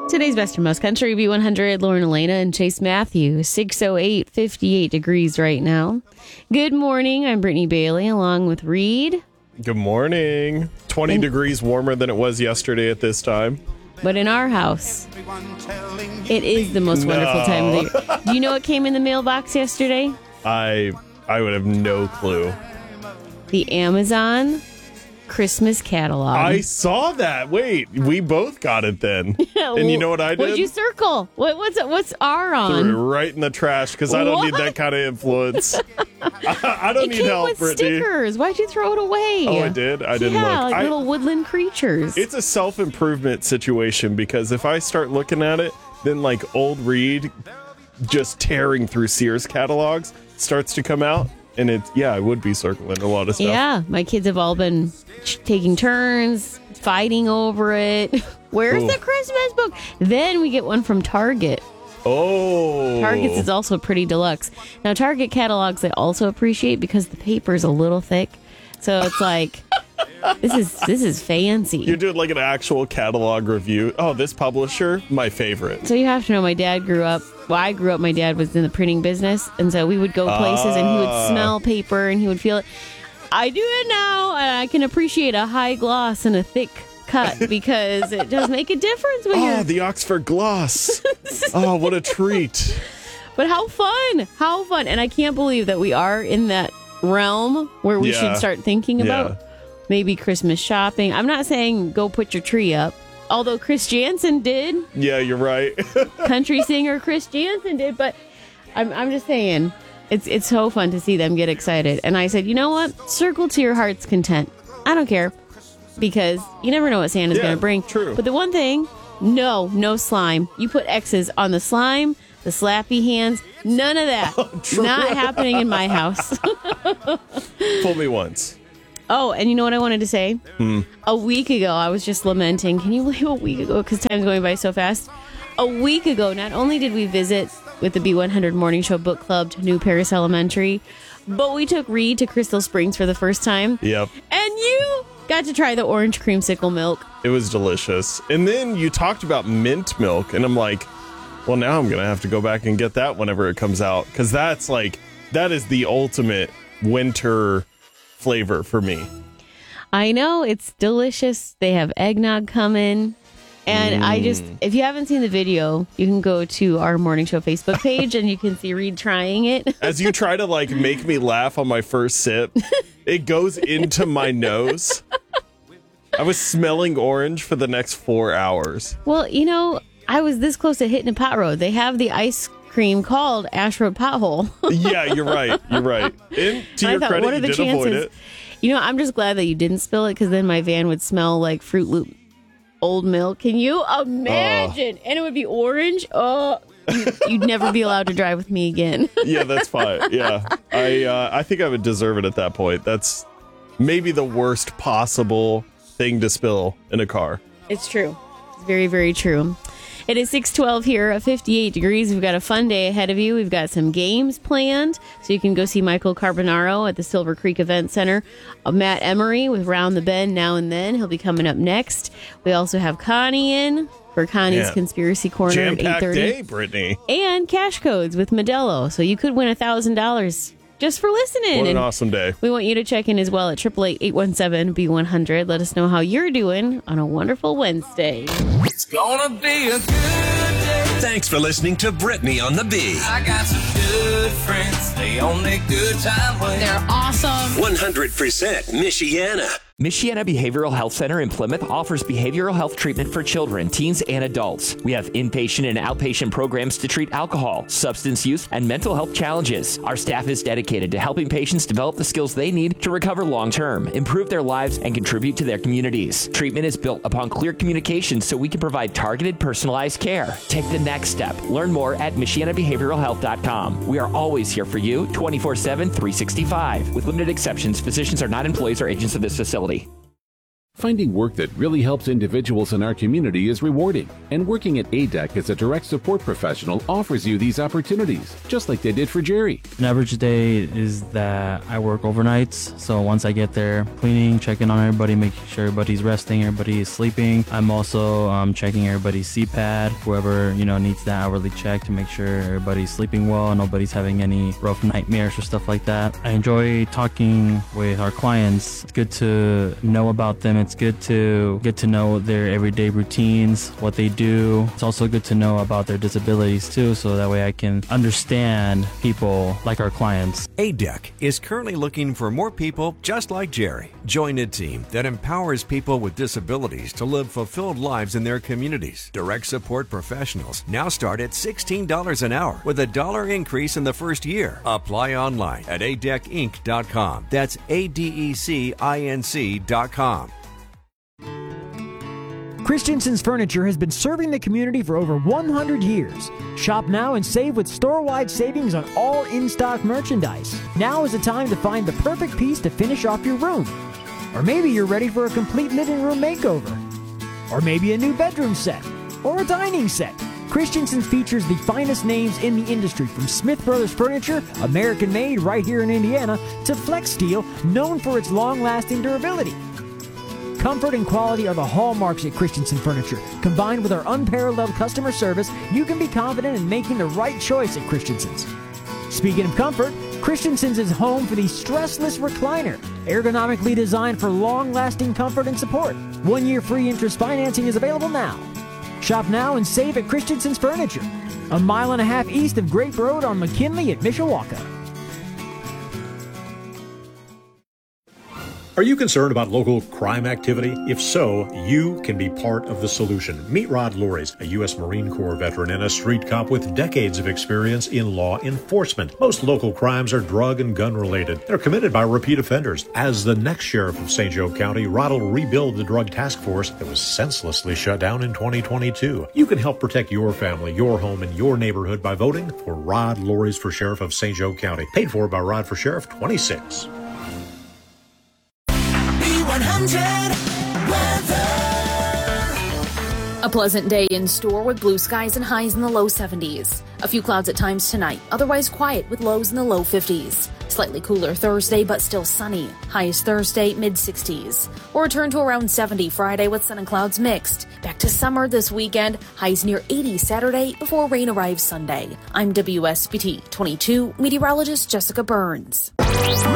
Today's Best in Most Country, B100, Lauren Elena and Chase Matthew, 6:08, 58 degrees right now. Good morning. I'm Brittany Bailey along with Reed. Good morning. 20 degrees warmer than it was yesterday at this time. But in our house, it is the most wonderful time of the year. Do you know what came in the mailbox yesterday? I would have no clue. The Amazon Christmas catalog. I saw that. Wait, we both got it then. And you know what I did? What'd you circle? What's R on? Threw it right in the trash because I don't need that kind of influence. I don't need help, with Brittany. Stickers. Why'd you throw it away? Oh, I did? I didn't look. Like little woodland creatures. It's a self-improvement situation because if I start looking at it, then like old Reed just tearing through Sears catalogs starts to come out. And I would be circling a lot of stuff. Yeah, my kids have all been taking turns, fighting over it. Where's the Christmas book? Then we get one from Target. Oh. Target's is also pretty deluxe. Now, Target catalogs I also appreciate because the paper's a little thick. So it's like, this is fancy. You're doing like an actual catalog review. Oh, this publisher, my favorite. So you have to know, my dad grew up. Well, I grew up, my dad was in the printing business. And so we would go places and he would smell paper and he would feel it. I do it now, and I can appreciate a high gloss and a thick cut because it does make a difference when you're... the Oxford gloss. Oh, what a treat. But how fun. How fun. And I can't believe that we are in that realm where we should start thinking about maybe Christmas shopping. I'm not saying go put your tree up, although Chris Jansen did. Yeah, you're right. Country singer Chris Jansen did, but I'm just saying it's so fun to see them get excited. And I said, you know what? Circle to your heart's content. I don't care because you never know what Santa's going to bring. True. But the one thing, no slime. You put X's on the slime, the slappy hands, none of that. Not happening in my house. Fool me once. Oh, and you know what I wanted to say? A week ago, I was just lamenting. Can you believe a week ago? Because time's going by so fast. A week ago, not only did we visit with the B100 Morning Show Book Club to New Paris Elementary, but we took Reed to Crystal Springs for the first time. Yep. And you got to try the orange creamsicle milk. It was delicious. And then you talked about mint milk, and I'm like, well, now I'm going to have to go back and get that whenever it comes out. Because that is the ultimate winter flavor for me. I know, it's delicious. They have eggnog coming. And if you haven't seen the video, you can go to our Morning Show Facebook page and you can see Reed trying it. As you try to make me laugh on my first sip, it goes into my nose. I was smelling orange for the next 4 hours. Well, I was this close to hitting a pot road. They have the ice cream called Ash Road Pothole. Yeah, you're right. And to your credit, you did avoid it. I'm just glad that you didn't spill it because then my van would smell like Fruit Loop old milk. Can you imagine? And it would be orange. Oh, you'd never be allowed to drive with me again. Yeah, that's fine. Yeah, I think I would deserve it at that point. That's maybe the worst possible thing to spill in a car. It's true. It's very, very true. It is 6:12 here at 58 degrees. We've got a fun day ahead of you. We've got some games planned, so you can go see Michael Carbonaro at the Silver Creek Event Center. Matt Emery with Round the Bend Now and Then. He'll be coming up next. We also have Connie in for Connie's Conspiracy Corner at 8:30. Day, Brittany. And cash codes with Modelo, so you could win $1,000 just for listening. What an awesome day. We want you to check in as well at 888-817-B100. Let us know how you're doing on a wonderful Wednesday. It's gonna be a good day. Thanks for listening to Brittany on the B. I got some good friends. They only good time when they're awesome. 100% Michiana. Michiana Behavioral Health Center in Plymouth offers behavioral health treatment for children, teens, and adults. We have inpatient and outpatient programs to treat alcohol, substance use, and mental health challenges. Our staff is dedicated to helping patients develop the skills they need to recover long-term, improve their lives, and contribute to their communities. Treatment is built upon clear communication so we can provide targeted, personalized care. Take the next step. Learn more at MichianaBehavioralHealth.com. We are always here for you, 24/7, 365. With limited exceptions, physicians are not employees or agents of this facility. Finding work that really helps individuals in our community is rewarding, and working at ADEC as a direct support professional offers you these opportunities, just like they did for Jerry. An average day is that I work overnights, so once I get there, cleaning, checking on everybody, making sure everybody's resting, everybody is sleeping. I'm also checking everybody's CPAD, whoever needs that hourly check to make sure everybody's sleeping well, nobody's having any rough nightmares or stuff like that. I enjoy talking with our clients. It's good to know about them. It's good to get to know their everyday routines, what they do. It's also good to know about their disabilities too, so that way I can understand people like our clients. ADEC is currently looking for more people just like Jerry. Join a team that empowers people with disabilities to live fulfilled lives in their communities. Direct support professionals now start at $16 an hour with a $1 increase in the first year. Apply online at adecinc.com. That's ADECINC.com. Christensen's Furniture has been serving the community for over 100 years. Shop now and save with store-wide savings on all in-stock merchandise. Now is the time to find the perfect piece to finish off your room. Or maybe you're ready for a complete living room makeover. Or maybe a new bedroom set. Or a dining set. Christensen's features the finest names in the industry, from Smith Brothers Furniture, American-made right here in Indiana, to Flex Steel, known for its long-lasting durability. Comfort and quality are the hallmarks at Christensen Furniture. Combined with our unparalleled customer service, you can be confident in making the right choice at Christensen's. Speaking of comfort, Christensen's is home for the stressless recliner, ergonomically designed for long-lasting comfort and support. 1 year free interest financing is available now. Shop now and save at Christensen's Furniture, a mile and a half east of Grape Road on McKinley at Mishawaka. Are you concerned about local crime activity? If so, you can be part of the solution. Meet Rod Loris, a U.S. Marine Corps veteran and a street cop with decades of experience in law enforcement. Most local crimes are drug and gun related. They're committed by repeat offenders. As the next sheriff of St. Joe County, Rod will rebuild the drug task force that was senselessly shut down in 2022. You can help protect your family, your home, and your neighborhood by voting for Rod Loris for Sheriff of St. Joe County. Paid for by Rod for Sheriff 26. A pleasant day in store with blue skies and highs in the low 70s. A few clouds at times tonight, otherwise quiet with lows in the low 50s. Slightly cooler Thursday, but still sunny. Highs Thursday, mid-60s. We'll return to around 70 Friday with sun and clouds mixed. Back to summer this weekend, highs near 80 Saturday before rain arrives Sunday. I'm WSBT 22 meteorologist Jessica Burns.